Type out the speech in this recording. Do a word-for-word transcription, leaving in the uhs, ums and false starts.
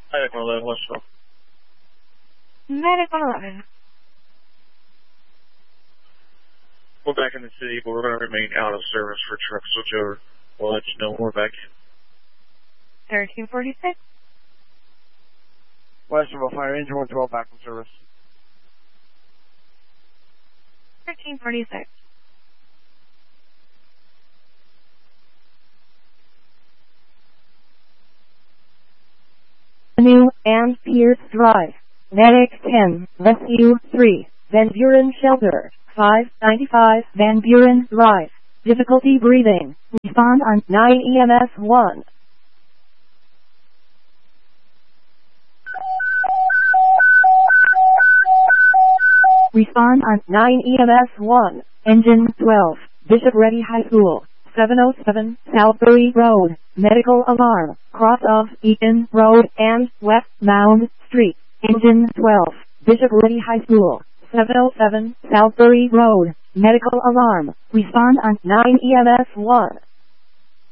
Medical eleven, Westville. Medical eleven. We're back in the city, but we're going to remain out of service for truck switchover. We'll let you know when we're back in. thirteen forty-six. Westerville Fire, engine one twelve back in service. thirteen forty-six. Avenue and Pierce Drive. Medic ten, Rescue three, Van Buren Shelter, five ninety-five Van Buren Drive. Difficulty breathing. Respond on nine E M S one. Respond on nine E M S one. Engine twelve, Bishop Ready High School, seven oh seven Southbury Road. Medical alarm. Cross of Eaton Road and West Mound Street. Engine twelve, Bishop Ready High School, seven oh seven Southbury Road. Medical alarm. Respond on nine E M S one.